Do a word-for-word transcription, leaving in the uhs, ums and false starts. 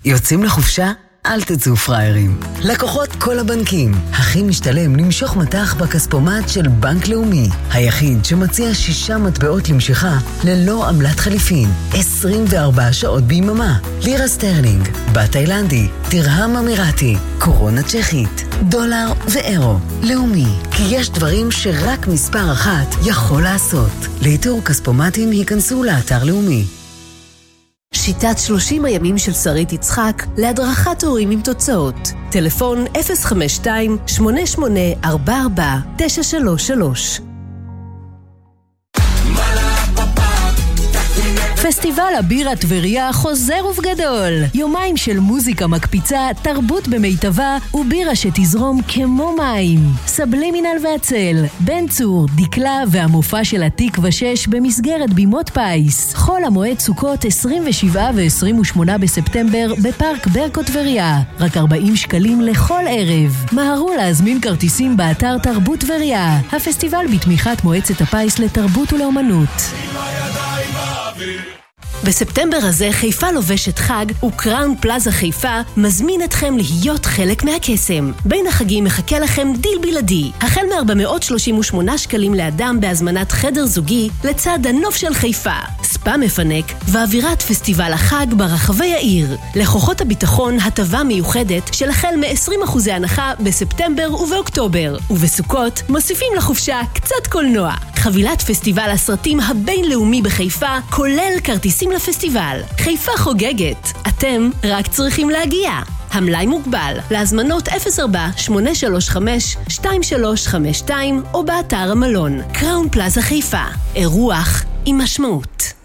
יוצאים לחופשה? אל תצאו פריירים. לקוחות כל הבנקים. הכי משתלם למשוך מטח בכספומט של בנק לאומי. היחיד שמציע שישה מטבעות למשיכה ללא עמלת חליפין. עשרים וארבע שעות ביממה. לירה סטרלינג, בת תאילנדי, תרהם אמירתי, קורונה צ'כית, דולר ואירו. לאומי. כי יש דברים שרק מספר אחת יכול לעשות. לאיתור כספומטים היכנסו לאתר לאומי. שיטת שלושים הימים של שרית יצחק להדרכת הורים עם תוצאות. טלפון אפס חמש שתיים שמונה שמונה ארבע ארבע תשע שלוש שלוש. פסטיבל הבירה טבריה חוזר ובגדול. יומיים של מוזיקה מקפיצה, תרבות במיטבה ובירה שתזרום כמו מים. סבלימינל והצל, בן צור, דקלה והמופע של התקווה שש במסגרת בימות פייס. חול המועד סוכות עשרים ושבעה ו-עשרים ושמונה בספטמבר בפארק ברקו טבריה. רק ארבעים שקלים לכל ערב. מהרו להזמין כרטיסים באתר תרבות טבריה. הפסטיבל בתמיכת מועצת הפייס לתרבות ולאומנות. בספטמבר הזה חיפה לובשת חג וקראון פלאזה חיפה מזמין אתכם להיות חלק מהקסם. בין החגים מחכה לכם דיל בלעדי. החל מ-ארבע מאות שלושים ושמונה שקלים לאדם בהזמנת חדר זוגי לצד הנוף של חיפה. ספה מפנק ואווירת פסטיבל החג ברחבי העיר. לכוחות הביטחון הטבה מיוחדת של החל מ-עשרים אחוז הנחה בספטמבר ובאוקטובר. ובסוכות מוסיפים לחופשה קצת קולנוע. חבילת פסטיבל הסרטים הבינלאומי בחיפה כולל כרטיסים לפסטיבל. חיפה חוגגת. אתם רק צריכים להגיע. המלאי מוגבל. להזמנות אפס ארבע שמונה שלוש חמש שתיים שלוש חמש שתיים או באתר המלון. קראון פלאזה חיפה. אירוח עם משמעות.